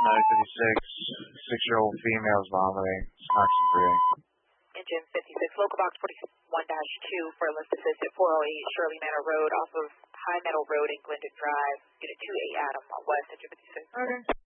956, 6-year-old female is vomiting, snarks and breathing. Engine 56, local box 41-2 for list assist at 408 Shirley Manor Road off of High Meadow Road in Glendon Drive. Unit 28 Adam West, engine 56. Okay.